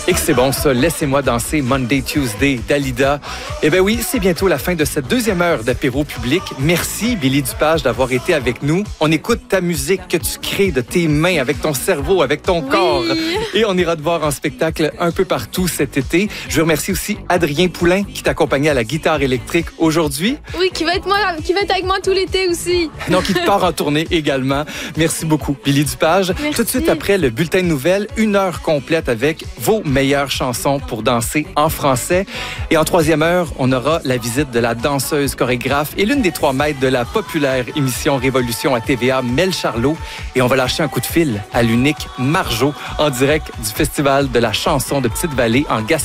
Et que c'est bon ça, laissez-moi danser Monday, Tuesday, Dalida. Eh bien oui, c'est bientôt la fin de cette deuxième heure d'apéro public. Merci Billy Dupage d'avoir été avec nous. On écoute ta musique que tu crées de tes mains, avec ton cerveau, avec ton corps. Et on ira te voir en spectacle un peu partout cet été. Je remercie aussi Adrien Poulain qui t'accompagnait à la guitare électrique aujourd'hui. Oui, qui va être avec moi tout l'été aussi. Donc, il part en tournée également. Merci beaucoup, Billy Dupage. Merci. Tout de suite après le bulletin de nouvelles, 1 heure complète avec vos meilleures chansons pour danser en français. Et en troisième heure, on aura la visite de la danseuse chorégraphe et l'une des 3 maîtres de la populaire émission Révolution à TVA, Mel Charlot. Et on va lâcher un coup de fil à l'unique Marjo en direct du Festival de la chanson de Petite-Vallée en Gaspésie.